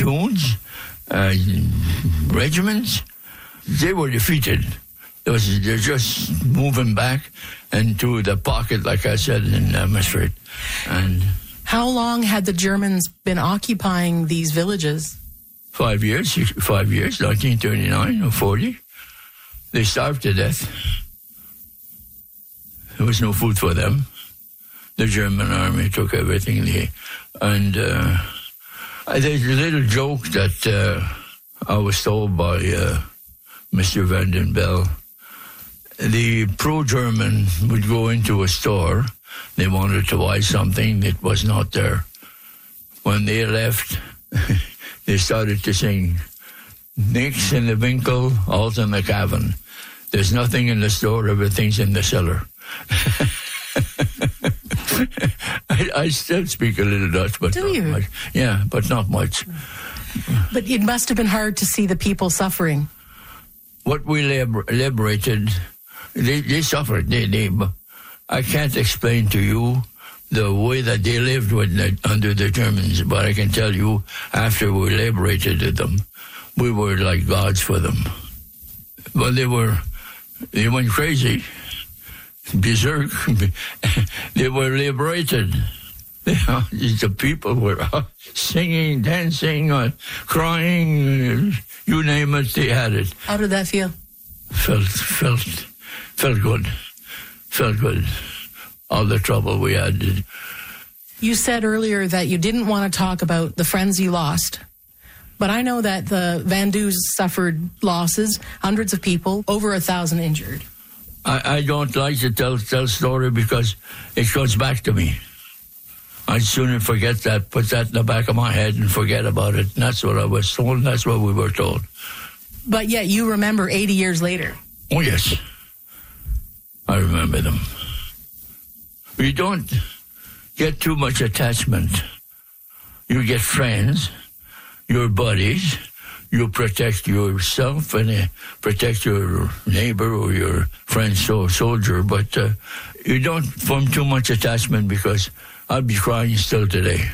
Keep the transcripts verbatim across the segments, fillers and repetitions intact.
platoons, uh, regiments. They were defeated. It was, they're just moving back into the pocket, like I said, in uh, Maastricht. And how long had the Germans been occupying these villages? Five years, five years, nineteen thirty-nine or forty. They starved to death. There was no food for them. The German army took everything. They, and uh, there's a little joke that uh, I was told by uh, Mister Van den Bell. The pro-German would go into a store. They wanted to buy something that was not there. When they left, they started to sing, "Nix in the Winkel, alt in the cabin." There's nothing in the store, everything's in the cellar. I, I still speak a little Dutch, but Do not you? much. Yeah, but not much. But it must have been hard to see the people suffering. What we liber- liberated, they, they suffered. They, they, I can't explain to you the way that they lived with the, under the Germans, but I can tell you, after we liberated them, we were like gods for them. But they were, they went crazy, berserk. They were liberated. The people were singing, dancing, uh, crying, you name it, they had it. How did that feel? Felt, felt, felt good. Felt good. All the trouble we had. You said earlier that you didn't want to talk about the friends you lost. But I know that the Van Doos suffered losses, hundreds of people, over a thousand injured. I, I don't like to tell tell story because it goes back to me. I'd sooner forget that, put that in the back of my head and forget about it. And that's what I was told, and that's what we were told. But yet you remember eighty years later. Oh, yes. I remember them. You don't get too much attachment. You get friends, your buddies. You protect yourself and uh, protect your neighbor or your friend, so soldier. But uh, you don't form too much attachment because I'll be crying still today.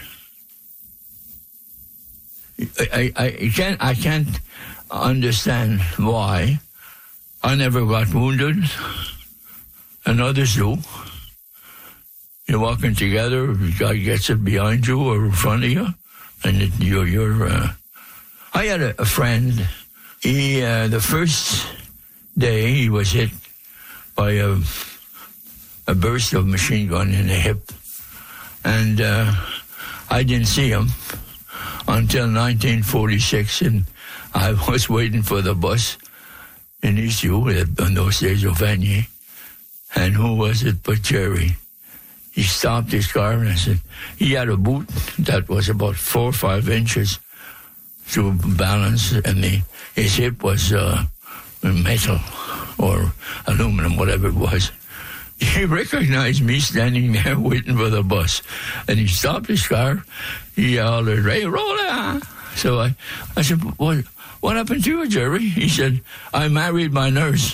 I, I, I can't I can't understand why I never got wounded, and others do. You're walking together, the guy gets it behind you or in front of you, and it, you're you're. Uh, I had a, a friend. He uh, the first day he was hit by a a burst of machine gun in the hip, and uh, I didn't see him until nineteen forty-six, and I was waiting for the bus in East U, in those days of Vanier, and who was it but Jerry? He stopped his car and I said, he had a boot that was about four or five inches to balance, and the, his hip was uh, metal or aluminum, whatever it was. He recognized me standing there waiting for the bus, and he stopped his car. He hollered, "Hey, Rolla!" So I, I said, what, what happened to you, Jerry? He said, "I married my nurse."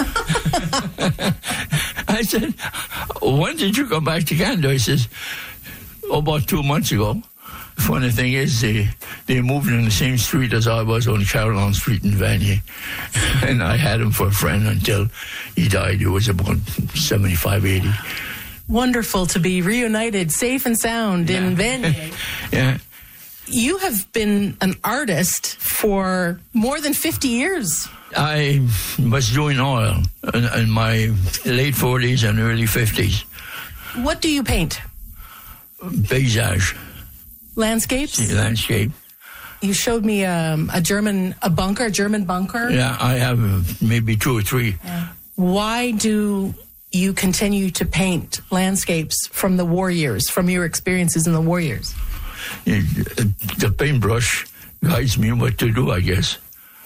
I said, "When did you come back to Canada?" He says, oh, about two months ago. The funny thing is, they, they moved in the same street as I was on Caroline Street in Vanier. And I had him for a friend until he died. He was about seventy-five, eighty. Wonderful to be reunited, safe and sound Yeah. in Vanier. Yeah. You have been an artist for more than fifty years. I was doing oil in, in my late forties and early fifties. What do you paint? Paysage, Landscapes? landscape. You showed me um, a German, a bunker, a German bunker. Yeah, I have uh, maybe two or three. Yeah. Why do you continue to paint landscapes from the war years, from your experiences in the war years? The paintbrush guides me what to do, I guess.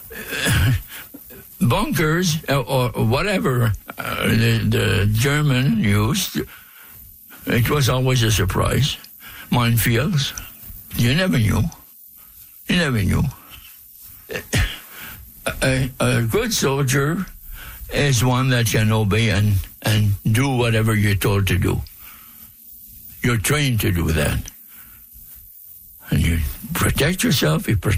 Bunkers, or whatever uh, the, the German used, it was always a surprise. Minefields, you never knew. You never knew. A, a good soldier is one that can obey and, and do whatever you're told to do. You're trained to do that. And you protect yourself, you protect